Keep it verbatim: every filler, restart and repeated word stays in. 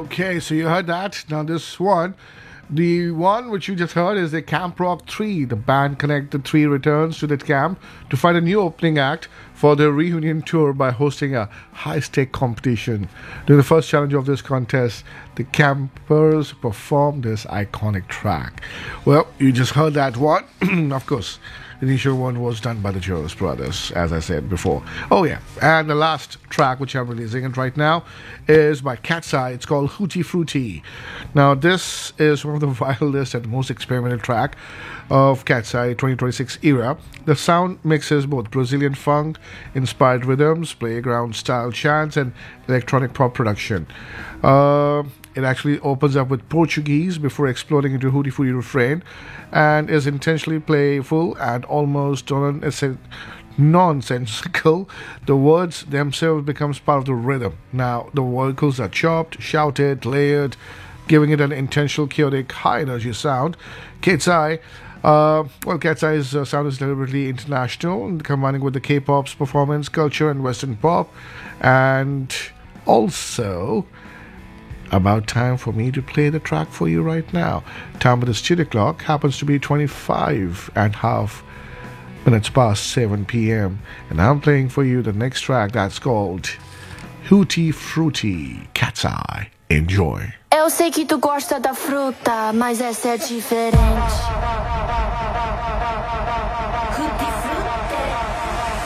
Okay, so you heard that. Now this one, the one which you just heard is the Camp Rock three. The band Connect the three returns to that camp to find a new opening act for their reunion tour by hosting a high-stake competition. During the first challenge of this contest, the campers performed this iconic track. Well, you just heard that one. Of course, the initial one was done by the Jonas Brothers, as I said before. Oh yeah, and the last track which I'm releasing it right now is by Cat's Eye. It's called Hootie Fruity. Now this is one of the wildest and most experimental track of Cat's Eye twenty twenty-six era. The sound mixes both Brazilian funk inspired rhythms, playground style chants, and electronic pop production. Uh, it actually opens up with Portuguese before exploding into Hootie Fruity refrain, and is intentionally playful and almost non- nonsensical. The words themselves becomes part of the rhythm. Now the vocals are chopped, shouted, layered, giving it an intentional, chaotic, high energy sound. Cat's Eye. Uh, well, Cat's Eye's uh, sound is deliberately international, combining with the K-pop's performance culture and Western pop, and also about time for me to play the track for you right now. Time of the studio clock happens to be twenty-five and a half minutes past seven p.m. and I'm playing for you the next track that's called Hootie Fruity, Cat's Eye. Enjoy. Eu sei que tu gosta da fruta, mas essa é diferente.